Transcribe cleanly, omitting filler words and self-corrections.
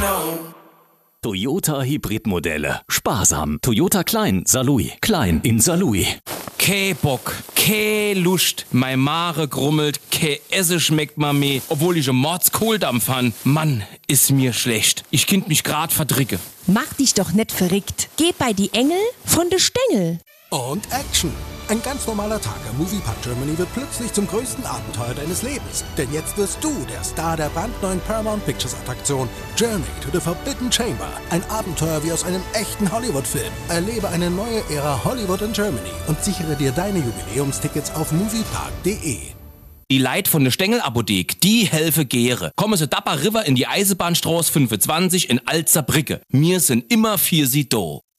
Toyota Hybridmodelle. Sparsam. Toyota Klein, Saarlouis. Klein in Saarlouis. Käh Bock, käh Lust, mei Mare grummelt, käh Esse schmeckt ma meh, obwohl ich 'n Mordskohldampf han. Mann, ist mir schlecht. Ich kind mich grad verdricke. Mach dich doch nicht verrückt. Geh bei die Engel von de Stängel. Und Action! Ein ganz normaler Tag am Moviepark Germany wird plötzlich zum größten Abenteuer deines Lebens. Denn jetzt wirst du der Star der brandneuen Paramount Pictures Attraktion Journey to the Forbidden Chamber. Ein Abenteuer wie aus einem echten Hollywood-Film. Erlebe eine neue Ära Hollywood in Germany und sichere dir deine Jubiläumstickets auf moviepark.de. Die Leit von der Stengelapothek, die helfe gäre. Komme sie Dapper River in die Eisenbahnstraße 25 in Alzerbrücke. Mir sind immer für sie do.